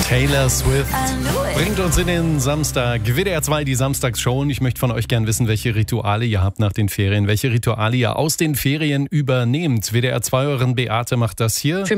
Taylor Swift bringt uns in den Samstag. WDR 2, die Samstagsshow. Und ich möchte von euch gern wissen, welche Rituale ihr habt nach den Ferien. Welche Rituale ihr aus den Ferien übernehmt. WDR 2, euren Beate macht das hier. Für